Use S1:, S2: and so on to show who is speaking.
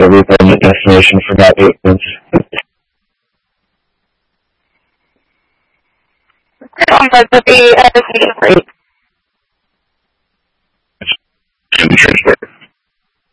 S1: So we've been the destination for about 8 months.
S2: But the destination rate.
S1: In the transport.